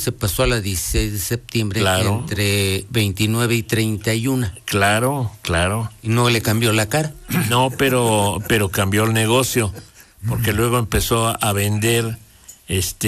se pasó a la 16 de septiembre, Claro. entre 29 y 31. Claro. ¿Y no le cambió la cara? No, pero cambió el negocio, porque luego empezó a vender